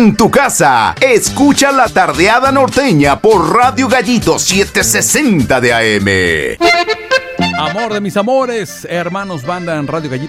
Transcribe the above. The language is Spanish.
en tu casa. Escucha La Tardeada Norteña por Radio Gallito 760 de AM. Amor de mis amores, hermanos banda en Radio Gallito